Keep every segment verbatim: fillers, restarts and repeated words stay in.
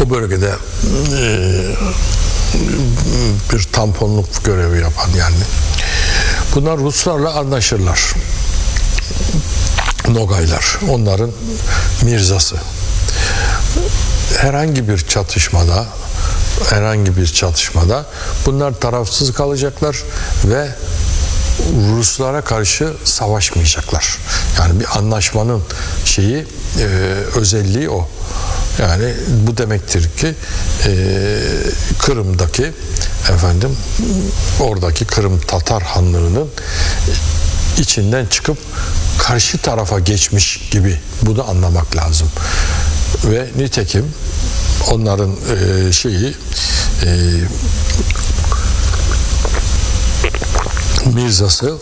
o bölgede e, bir tamponluk görevi yapan yani. Bunlar Ruslarla anlaşırlar. Nogaylar, onların mirzası. Herhangi bir çatışmada, herhangi bir çatışmada bunlar tarafsız kalacaklar ve Ruslara karşı savaşmayacaklar. Yani bir anlaşmanın şeyi, e, özelliği o. Yani bu demektir ki e, Kırım'daki efendim oradaki Kırım Tatar Hanlığı'nın içinden çıkıp karşı tarafa geçmiş gibi bunu anlamak lazım. Ve nitekim onların e, şeyi e, mirzası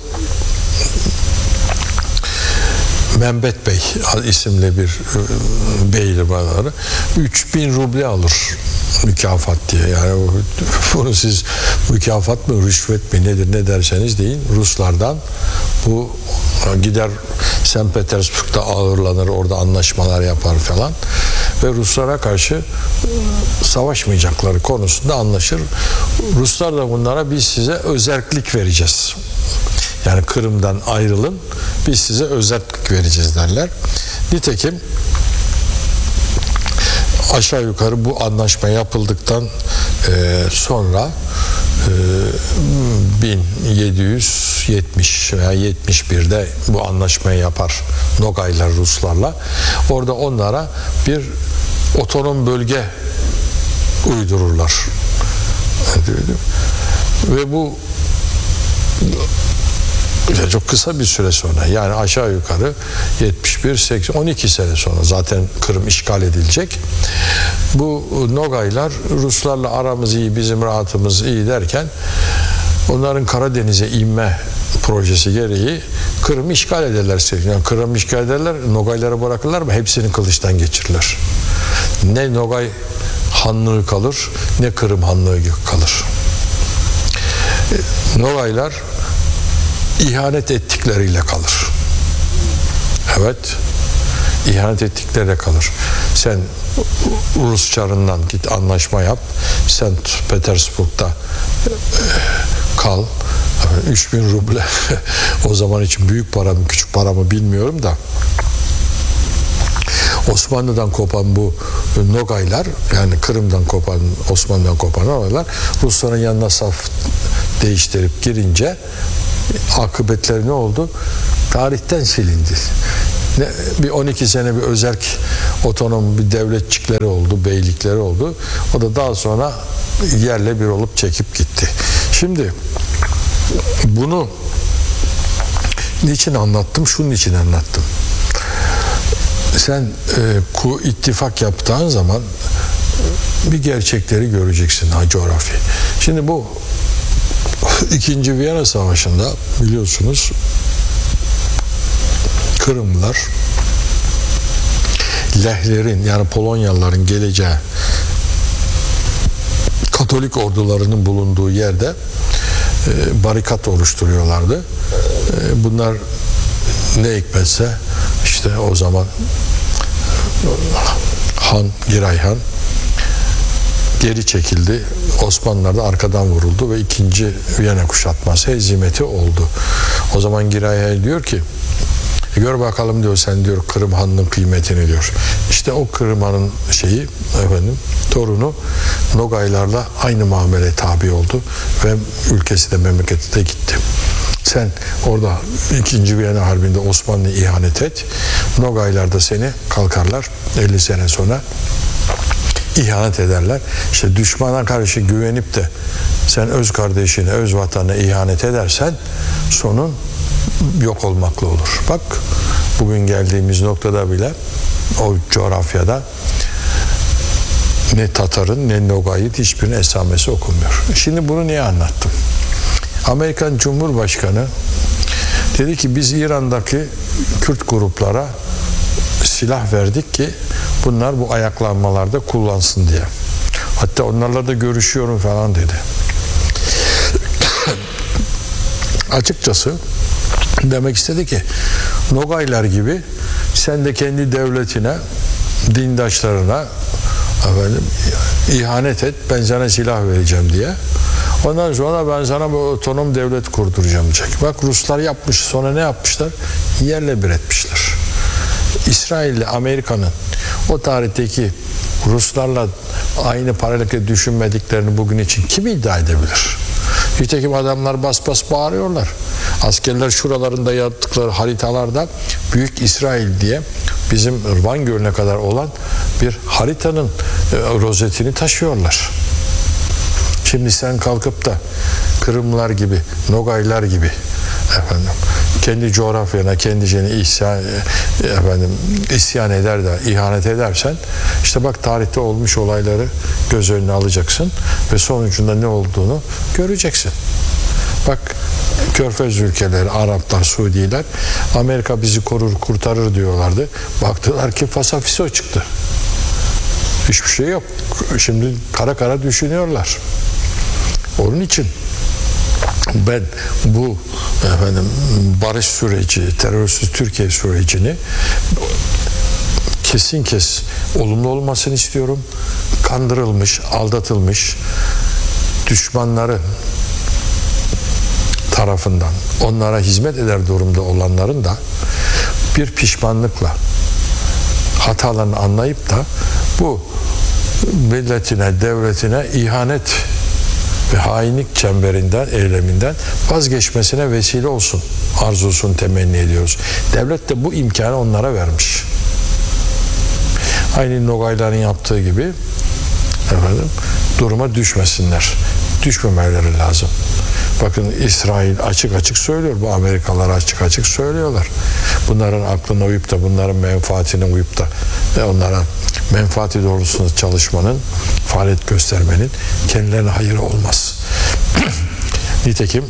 Mehmet Bey isimli bir beylibaları üç bin ruble alır mükafat diye. Yani bunu siz mükafat mı, rüşvet mi, nedir ne derseniz deyin, Ruslardan bu gider Sankt Petersburg'da ağırlanır, orada anlaşmalar yapar falan ve Ruslara karşı savaşmayacakları konusunda anlaşır. Ruslar da bunlara biz size özerklik vereceğiz. Yani Kırım'dan ayrılın, biz size özerklik vereceğiz derler. Nitekim aşağı yukarı bu anlaşma yapıldıktan e, sonra e, bin yedi yüz yetmiş veya yetmiş birde bu anlaşmayı yapar Nogaylar Ruslarla. Orada onlara bir otonom bölge uydururlar. Ve bu çok kısa bir süre sonra, yani aşağı yukarı yetmiş bir seksen on iki sene sonra zaten Kırım işgal edilecek. Bu Nogaylar Ruslarla aramız iyi, bizim rahatımız iyi derken onların Karadeniz'e inme projesi gereği Kırım'ı işgal ederler. Yani Kırım'ı işgal ederler, Nogaylara bırakırlar mı? Hepsini kılıçtan geçirirler. Ne Nogay Hanlığı kalır, ne Kırım Hanlığı kalır. Nogaylar İhanet ettikleriyle kalır. Evet, ihanet ettikleriyle kalır. Sen Rus çarından git anlaşma yap. Sen Petersburg'da kal. üç bin ruble o zaman için büyük para mı küçük para mı bilmiyorum da Osmanlı'dan kopan bu Nogaylar, yani Kırım'dan kopan, Osmanlı'dan kopan Nogaylar Rusların yanına saf değiştirip girince akıbetleri ne oldu? Tarihten silindi. Ne, bir on iki sene bir özerk otonom bir devletçikleri oldu, beylikleri oldu. O da daha sonra yerle bir olup çekip gitti. Şimdi bunu niçin anlattım? Şunun için anlattım. Sen e, ku ittifak yaptığın zaman bir gerçekleri göreceksin, ha, coğrafi. Şimdi bu İkinci Viyana Savaşı'nda biliyorsunuz Kırımlılar Lehlerin, yani Polonyalıların geleceği Katolik ordularının bulunduğu yerde e, barikat oluşturuyorlardı. E, bunlar ne hikmetse işte o zaman Han, Giray Han geri çekildi. Osmanlılar da arkadan vuruldu ve ikinci Viyana kuşatması hezimeti oldu. O zaman Giray diyor ki, gör bakalım diyor, sen diyor Kırım Han'ın kıymetini diyor. İşte o Kırım Han'ın şeyi efendim torunu Nogaylarla aynı muamele tabi oldu ve ülkesi de memleketi de gitti. Sen orada ikinci Viyana Harbi'nde Osmanlı'ya ihanet et. Nogaylar da seni kalkarlar elli sene sonra ihanet ederler. İşte düşmana karşı güvenip de sen öz kardeşine, öz vatanına ihanet edersen sonun yok olmakla olur. Bak bugün geldiğimiz noktada bile o coğrafyada ne Tatar'ın ne Nogay'ın hiçbirinin esamesi okunmuyor. Şimdi bunu niye anlattım? Amerikan Cumhurbaşkanı dedi ki biz İran'daki Kürt gruplara silah verdik ki bunlar bu ayaklanmalarda kullansın diye. Hatta onlarla da görüşüyorum falan dedi. Açıkçası demek istedi ki Nogaylar gibi sen de kendi devletine, dindaşlarına efendim, ihanet et, ben sana silah vereceğim diye. Ondan sonra ben sana bu otonom devlet kurduracağım diyecek. Bak Ruslar yapmış, sonra ne yapmışlar? Yerle bir etmişler. İsrail ile Amerika'nın o tarihteki Ruslarla aynı paralelde düşünmediklerini bugün için kim iddia edebilir? Nitekim adamlar bas bas bağırıyorlar. Askerler şuralarında yaptıkları haritalarda Büyük İsrail diye bizim Van Gölü'ne kadar olan bir haritanın e, rozetini taşıyorlar. Şimdi sen kalkıp da Kırımlar gibi, Nogaylar gibi efendim kendi coğrafyana, kendi şeyine isyan, efendim, isyan eder de ihanet edersen işte bak tarihte olmuş olayları göz önüne alacaksın ve sonucunda ne olduğunu göreceksin. Bak Körfez ülkeleri, Araplar, Suudiler Amerika bizi korur, kurtarır diyorlardı. Baktılar ki fasafiso çıktı. Hiçbir şey yok. Şimdi kara kara düşünüyorlar. Onun için ben bu efendim barış süreci, terörsüz Türkiye sürecini kesin kes olumlu olmasını istiyorum. Kandırılmış, aldatılmış düşmanları tarafından onlara hizmet eder durumda olanların da bir pişmanlıkla hatalarını anlayıp da bu milletine, devletine ihanet ve hainlik çemberinden, eyleminden vazgeçmesine vesile olsun arzusunu temenni ediyoruz. Devlet de bu imkanı onlara vermiş. Aynı Nogayların yaptığı gibi efendim, duruma düşmesinler. Düşmemeleri lazım. Bakın İsrail açık açık söylüyor. Bu Amerikalılar açık açık söylüyorlar. Bunların aklına uyup da bunların menfaatine uyup da ve onlara menfaati doğrultusunda çalışmanın, faaliyet göstermenin kendilerine hayır olmaz. Nitekim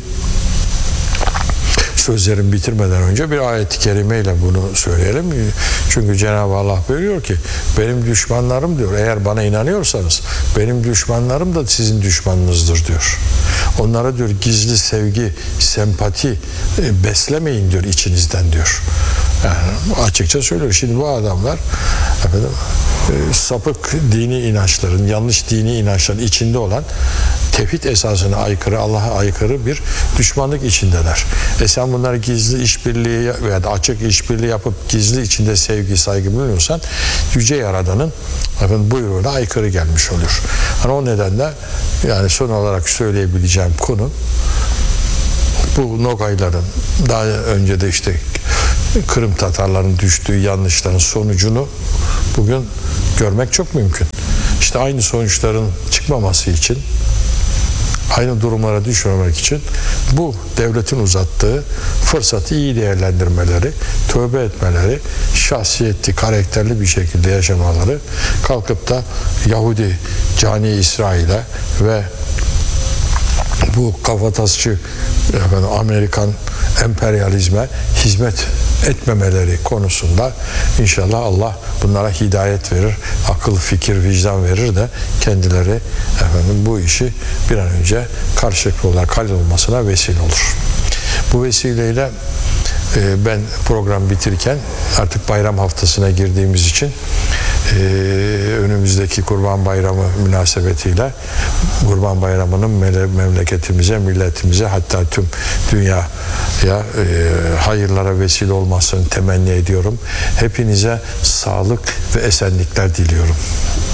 sözlerimi bitirmeden önce bir ayet-i kerimeyle bunu söyleyelim. Çünkü Cenab-ı Allah buyuruyor ki benim düşmanlarım diyor, eğer bana inanıyorsanız benim düşmanlarım da sizin düşmanınızdır diyor. Onlara diyor gizli sevgi, sempati beslemeyin diyor içinizden diyor. Yani açıkça söylüyor. Şimdi bu adamlar efendim, sapık dini inançların, yanlış dini inançların içinde olan tevhid esasına aykırı, Allah'a aykırı bir düşmanlık içindeler. E sen bunları gizli işbirliği veya da açık işbirliği yapıp gizli içinde sevgi, saygı buluyorsan Yüce Yaradan'ın efendim, buyruğuna aykırı gelmiş oluyor. Yani o nedenle yani son olarak söyleyebileceğim konu bu Nogayların daha önce de işte Kırım Tatarların düştüğü yanlışların sonucunu bugün görmek çok mümkün. İşte aynı sonuçların çıkmaması için, aynı durumlara düşmemek için bu devletin uzattığı fırsatı iyi değerlendirmeleri, tövbe etmeleri, şahsiyetli, karakterli bir şekilde yaşamaları, kalkıp da Yahudi cani İsrail'e ve bu kafatasçı efendim, Amerikan emperyalizme hizmet etmemeleri konusunda inşallah Allah bunlara hidayet verir, akıl, fikir, vicdan verir de kendileri efendim bu işi bir an önce karşılıklı olarak hallolmasına vesile olur. Bu vesileyle e, ben program bitirken artık bayram haftasına girdiğimiz için e, önümüzdeki Kurban Bayramı münasebetiyle Kurban Bayramı'nın memleketimize, milletimize, hatta tüm dünyaya e, hayırlara vesile olmasını temenni ediyorum. Hepinize sağlık ve esenlikler diliyorum.